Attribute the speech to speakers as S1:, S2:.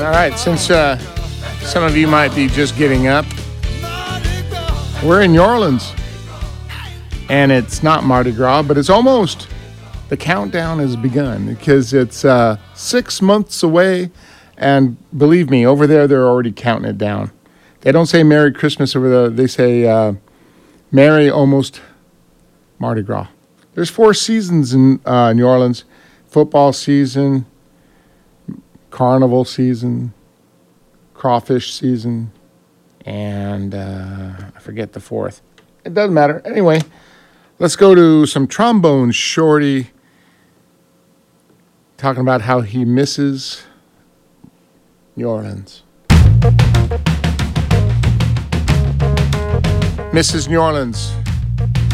S1: All right, since some of you might be just getting up, we're in New Orleans. And it's not Mardi Gras, but it's almost. The countdown has begun because it's 6 months away. And believe me, over there, they're already counting it down. They don't say Merry Christmas over there. They say Merry almost Mardi Gras. There's 4 seasons in New Orleans. Football season, carnival season, crawfish season, and I forget the 4th. It doesn't matter. Anyway, let's go to some trombone shorty talking about how he misses New Orleans. Mrs. New Orleans.